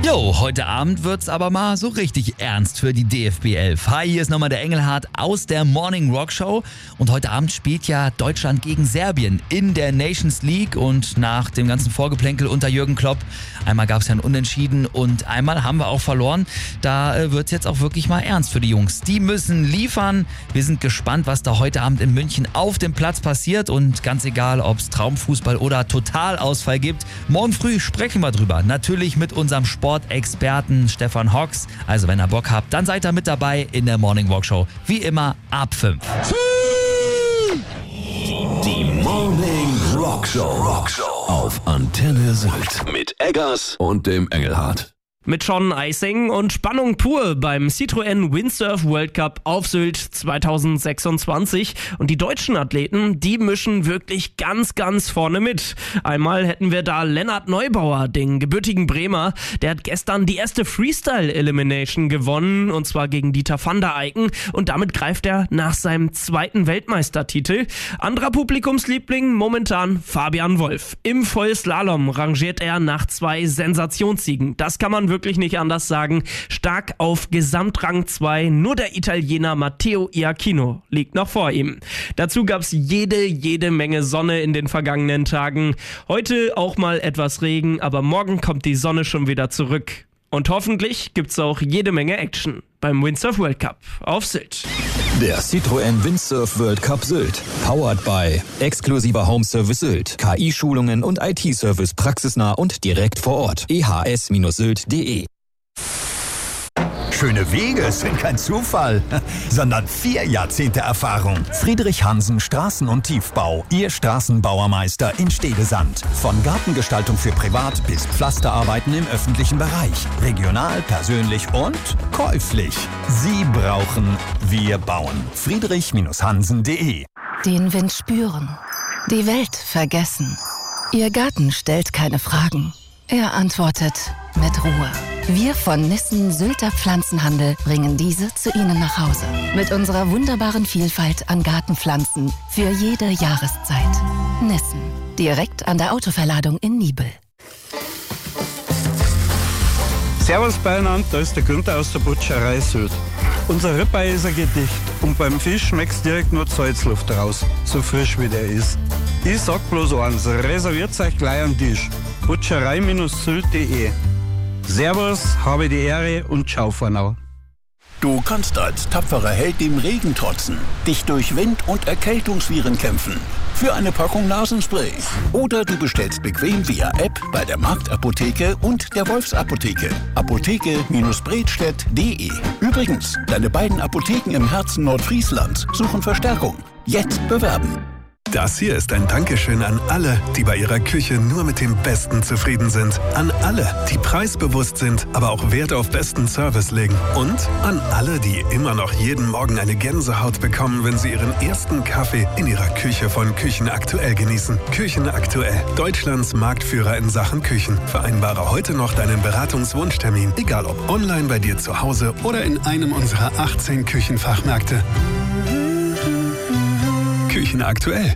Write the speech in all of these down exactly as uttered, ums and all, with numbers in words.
Jo, heute Abend wird's aber mal so richtig ernst für die D F B elf. Hi, hier ist nochmal der Engelhardt aus der Morning Rock Show. Und heute Abend spielt ja Deutschland gegen Serbien in der Nations League. Und nach dem ganzen Vorgeplänkel unter Jürgen Klopp, einmal gab's ja ein Unentschieden und einmal haben wir auch verloren. Da äh, wird's jetzt auch wirklich mal ernst für die Jungs. Die müssen liefern. Wir sind gespannt, was da heute Abend in München auf dem Platz passiert. Und ganz egal, ob's Traumfußball oder Totalausfall gibt, morgen früh sprechen wir drüber. Natürlich mit unserem Sportexperten Stefan Hocks. Also wenn ihr Bock habt, dann seid ihr mit dabei in der Morning Walk Show. Wie immer ab fünf. Die Morning Rock Show, Rock Show auf Antenne Sylt mit Eggers und dem Engelhardt. Mit Sean Icing und Spannung pur beim Citroën Windsurf World Cup auf Sylt zwanzig sechsundzwanzig. Und die deutschen Athleten, die mischen wirklich ganz, ganz vorne mit. Einmal hätten wir da Lennart Neubauer, den gebürtigen Bremer. Der hat gestern die erste Freestyle-Elimination gewonnen, und zwar gegen Dieter van der Eycken. Und damit greift er nach seinem zweiten Weltmeistertitel. Anderer Publikumsliebling momentan Fabian Wolf. Im Vollslalom rangiert er nach zwei Sensationssiegen. Das kann man wirklich nicht anders sagen. Stark auf Gesamtrang zwei, nur der Italiener Matteo Iachino liegt noch vor ihm. Dazu gab's jede, jede Menge Sonne in den vergangenen Tagen. Heute auch mal etwas Regen, aber morgen kommt die Sonne schon wieder zurück. Und hoffentlich gibt's auch jede Menge Action beim Windsurf World Cup auf Sylt. Der Citroën Windsurf World Cup Sylt. Powered by exklusiver Home Service Sylt. K I-Schulungen und I T-Service praxisnah und direkt vor Ort. e h s Sylt punkt de. Schöne Wege sind kein Zufall, sondern vier Jahrzehnte Erfahrung. Friedrich Hansen Straßen- und Tiefbau, Ihr Straßenbauermeister in Stedesand. Von Gartengestaltung für Privat bis Pflasterarbeiten im öffentlichen Bereich. Regional, persönlich und käuflich. Sie brauchen, wir bauen. Friedrich Hansen punkt de. Den Wind spüren, die Welt vergessen. Ihr Garten stellt keine Fragen. Er antwortet mit Ruhe. Wir von Nissen Sylter Pflanzenhandel bringen diese zu Ihnen nach Hause. Mit unserer wunderbaren Vielfalt an Gartenpflanzen für jede Jahreszeit. Nissen. Direkt an der Autoverladung in Niebel. Servus beieinander, da ist der Günther aus der Butcherei Sylt. Unser Ribeye ist ein Gedicht und beim Fisch schmeckt's direkt nur Salzluft raus, so frisch wie der ist. Ich sag bloß eins, reserviert euch gleich am Tisch. Butcherei Sylt punkt de. Servus, habe die Ehre und ciao for now. Du kannst als tapferer Held dem Regen trotzen, dich durch Wind- und Erkältungsviren kämpfen. Für eine Packung Nasenspray. Oder du bestellst bequem via App bei der Marktapotheke und der Wolfsapotheke. Apotheke Bredstedt punkt de. Übrigens, deine beiden Apotheken im Herzen Nordfrieslands suchen Verstärkung. Jetzt bewerben. Das hier ist ein Dankeschön an alle, die bei ihrer Küche nur mit dem Besten zufrieden sind. An alle, die preisbewusst sind, aber auch Wert auf besten Service legen. Und an alle, die immer noch jeden Morgen eine Gänsehaut bekommen, wenn sie ihren ersten Kaffee in ihrer Küche von Küchen Aktuell genießen. Küchen Aktuell, Deutschlands Marktführer in Sachen Küchen. Vereinbare heute noch deinen Beratungswunschtermin, egal ob online bei dir zu Hause oder in einem unserer achtzehn Küchenfachmärkte. Küchen Aktuell.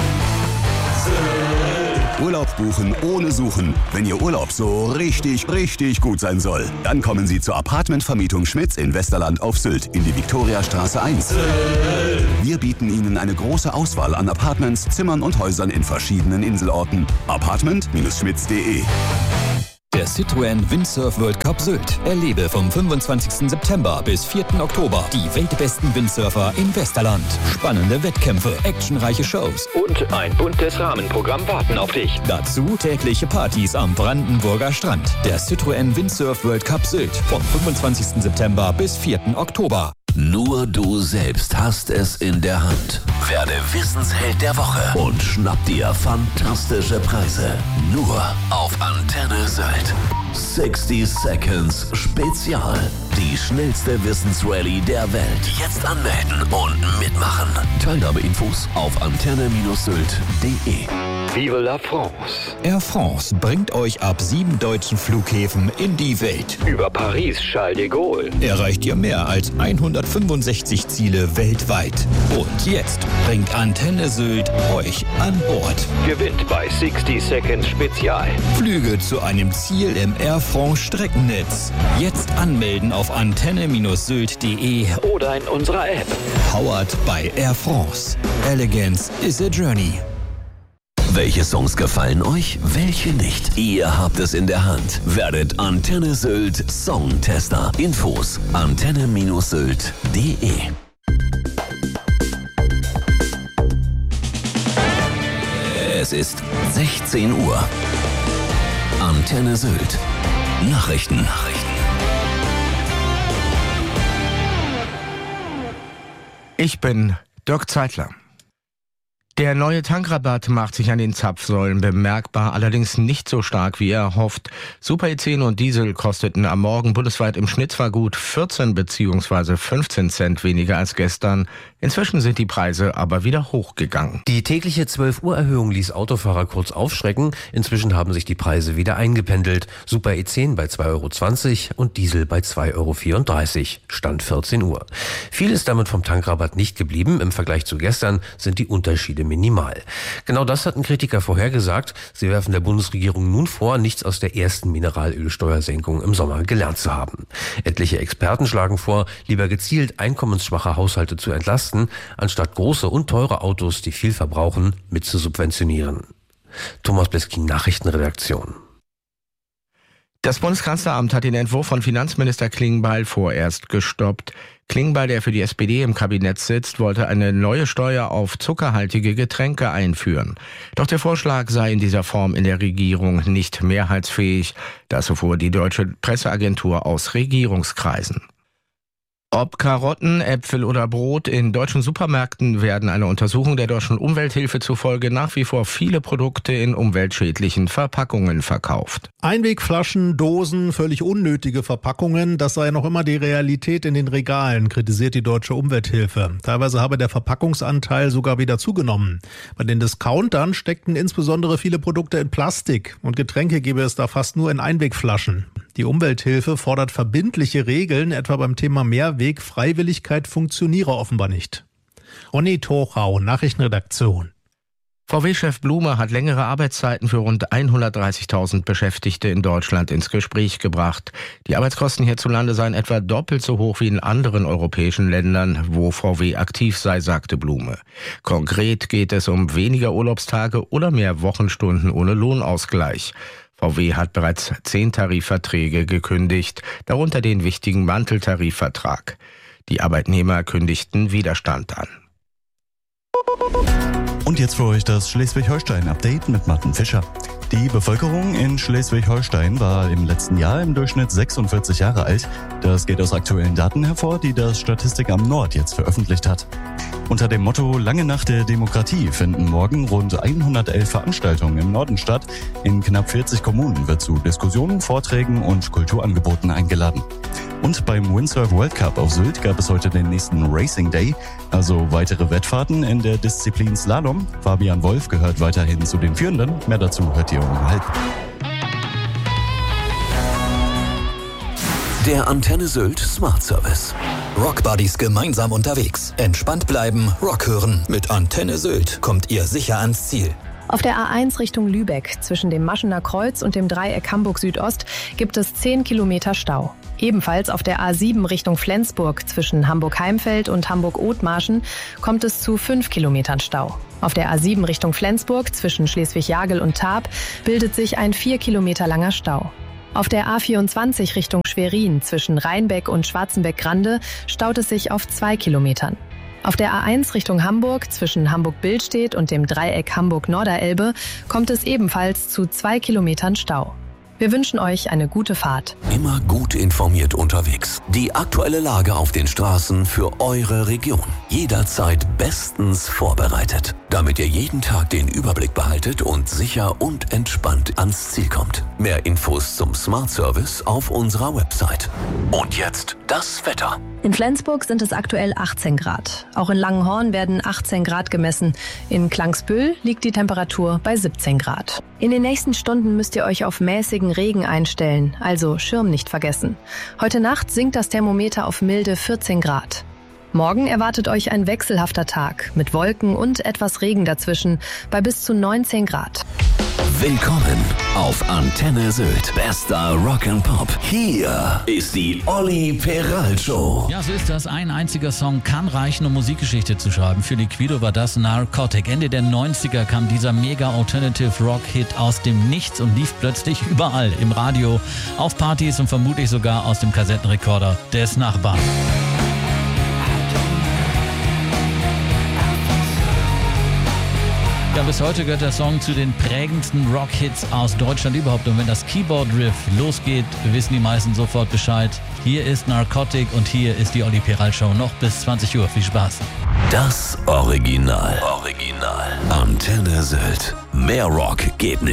Urlaub buchen ohne Suchen. Wenn Ihr Urlaub so richtig, richtig gut sein soll, dann kommen Sie zur Apartmentvermietung Schmitz in Westerland auf Sylt in die Viktoriastraße eins. Wir bieten Ihnen eine große Auswahl an Apartments, Zimmern und Häusern in verschiedenen Inselorten. Apartment Schmitz punkt de. Der Citroën Windsurf World Cup Sylt. Erlebe vom fünfundzwanzigsten September bis vierten Oktober die weltbesten Windsurfer in Westerland. Spannende Wettkämpfe, actionreiche Shows und ein buntes Rahmenprogramm warten auf dich. Dazu tägliche Partys am Brandenburger Strand. Der Citroën Windsurf World Cup Sylt vom fünfundzwanzigsten September bis vierten Oktober. Nur du selbst hast es in der Hand. Werde Wissensheld der Woche und schnapp dir fantastische Preise. Nur auf Antenne Sylt. sechzig Seconds Spezial. Die schnellste Wissensrallye der Welt. Jetzt anmelden und mitmachen. Teilnahmeinfos auf antenne Sylt punkt de. Vive la France. Air France bringt euch ab sieben deutschen Flughäfen in die Welt. Über Paris, Charles de Gaulle. Erreicht ihr mehr als hundertfünfundsechzig Ziele weltweit. Und jetzt bringt Antenne Sylt euch an Bord. Gewinnt bei sixty Seconds Spezial. Flüge zu einem Ziel im Air France Streckennetz. Jetzt anmelden auf antenne Sylt punkt de oder in unserer App. Powered by Air France. Elegance is a journey. Welche Songs gefallen euch, welche nicht? Ihr habt es in der Hand. Werdet Antenne Sylt Songtester. Infos antenne Sylt punkt de. Es ist sechzehn Uhr. Antenne Sylt. Nachrichten. Nachrichten. Ich bin Dirk Zeitler. Der neue Tankrabatt macht sich an den Zapfsäulen bemerkbar, allerdings nicht so stark, wie er hofft. Super E zehn und Diesel kosteten am Morgen bundesweit im Schnitt zwar gut vierzehn bzw. fünfzehn Cent weniger als gestern. Inzwischen sind die Preise aber wieder hochgegangen. Die tägliche zwölf Uhr Erhöhung ließ Autofahrer kurz aufschrecken. Inzwischen haben sich die Preise wieder eingependelt. Super E zehn bei zwei Euro zwanzig und Diesel bei zwei Euro vierunddreißig. Stand vierzehn Uhr. Viel ist damit vom Tankrabatt nicht geblieben. Im Vergleich zu gestern sind die Unterschiede minimal. Genau das hatten Kritiker vorhergesagt. Sie werfen der Bundesregierung nun vor, nichts aus der ersten Mineralölsteuersenkung im Sommer gelernt zu haben. Etliche Experten schlagen vor, lieber gezielt einkommensschwache Haushalte zu entlasten, anstatt große und teure Autos, die viel verbrauchen, mit zu subventionieren. Thomas Bleskin, Nachrichtenredaktion. Das Bundeskanzleramt hat den Entwurf von Finanzminister Klingbeil vorerst gestoppt. Klingbeil, der für die S P D im Kabinett sitzt, wollte eine neue Steuer auf zuckerhaltige Getränke einführen. Doch der Vorschlag sei in dieser Form in der Regierung nicht mehrheitsfähig. Das erfuhr die deutsche Presseagentur aus Regierungskreisen. Ob Karotten, Äpfel oder Brot, in deutschen Supermärkten werden einer Untersuchung der deutschen Umwelthilfe zufolge nach wie vor viele Produkte in umweltschädlichen Verpackungen verkauft. Einwegflaschen, Dosen, völlig unnötige Verpackungen, das sei noch immer die Realität in den Regalen, kritisiert die deutsche Umwelthilfe. Teilweise habe der Verpackungsanteil sogar wieder zugenommen. Bei den Discountern steckten insbesondere viele Produkte in Plastik und Getränke gäbe es da fast nur in Einwegflaschen. Die Umwelthilfe fordert verbindliche Regeln, etwa beim Thema Mehrweg. Freiwilligkeit funktioniere offenbar nicht. Ronny Tochau, Nachrichtenredaktion. V W-Chef Blume hat längere Arbeitszeiten für rund hundertdreißigtausend Beschäftigte in Deutschland ins Gespräch gebracht. Die Arbeitskosten hierzulande seien etwa doppelt so hoch wie in anderen europäischen Ländern, wo V W aktiv sei, sagte Blume. Konkret geht es um weniger Urlaubstage oder mehr Wochenstunden ohne Lohnausgleich. V W hat bereits zehn Tarifverträge gekündigt, darunter den wichtigen Manteltarifvertrag. Die Arbeitnehmer kündigten Widerstand an. Und jetzt für euch das Schleswig-Holstein-Update mit Martin Fischer. Die Bevölkerung in Schleswig-Holstein war im letzten Jahr im Durchschnitt sechsundvierzig Jahre alt. Das geht aus aktuellen Daten hervor, die das Statistikamt Nord jetzt veröffentlicht hat. Unter dem Motto Lange Nacht der Demokratie finden morgen rund hundertelf Veranstaltungen im Norden statt. In knapp vierzig Kommunen wird zu Diskussionen, Vorträgen und Kulturangeboten eingeladen. Und beim Windsurf World Cup auf Sylt gab es heute den nächsten Racing Day, also weitere Wettfahrten in der Disziplin Slalom. Fabian Wolf gehört weiterhin zu den Führenden. Mehr dazu hört ihr um halb. Der Antenne Sylt Smart Service. Rockbuddies gemeinsam unterwegs. Entspannt bleiben, Rock hören. Mit Antenne Sylt kommt ihr sicher ans Ziel. Auf der A eins Richtung Lübeck zwischen dem Maschener Kreuz und dem Dreieck Hamburg Südost gibt es zehn Kilometer Stau. Ebenfalls auf der A sieben Richtung Flensburg zwischen Hamburg-Heimfeld und Hamburg-Othmarschen kommt es zu fünf Kilometern Stau. Auf der A sieben Richtung Flensburg zwischen Schleswig-Jagel und Tarp bildet sich ein vier Kilometer langer Stau. Auf der A vierundzwanzig Richtung Schwerin zwischen Rheinbeck und Schwarzenbeck-Grande staut es sich auf zwei Kilometern. Auf der A eins Richtung Hamburg zwischen Hamburg-Billstedt und dem Dreieck Hamburg-Norderelbe kommt es ebenfalls zu zwei Kilometern Stau. Wir wünschen euch eine gute Fahrt. Immer gut informiert unterwegs. Die aktuelle Lage auf den Straßen für eure Region. Jederzeit bestens vorbereitet, damit ihr jeden Tag den Überblick behaltet und sicher und entspannt ans Ziel kommt. Mehr Infos zum Smart Service auf unserer Website. Und jetzt das Wetter. In Flensburg sind es aktuell achtzehn Grad. Auch in Langenhorn werden achtzehn Grad gemessen. In Klangsbühl liegt die Temperatur bei siebzehn Grad. In den nächsten Stunden müsst ihr euch auf mäßigen Regen einstellen, also Schirm nicht vergessen. Heute Nacht sinkt das Thermometer auf milde vierzehn Grad. Morgen erwartet euch ein wechselhafter Tag mit Wolken und etwas Regen dazwischen bei bis zu neunzehn Grad. Willkommen auf Antenne Sylt. Bester Rock'n'Pop. Hier ist die Olli Peral Show. Ja, so ist das. Ein einziger Song kann reichen, um Musikgeschichte zu schreiben. Für Liquido war das Narcotic. Ende der neunziger kam dieser Mega-Alternative-Rock-Hit aus dem Nichts und lief plötzlich überall. Im Radio, auf Partys und vermutlich sogar aus dem Kassettenrekorder des Nachbarn. Ja, bis heute gehört der Song zu den prägendsten Rock-Hits aus Deutschland überhaupt. Und wenn das Keyboard-Riff losgeht, wissen die meisten sofort Bescheid. Hier ist Narcotic und hier ist die Olli Peral Show. Noch bis zwanzig Uhr. Viel Spaß. Das Original. Original. Antenne Sylt. Mehr Rock geht nicht.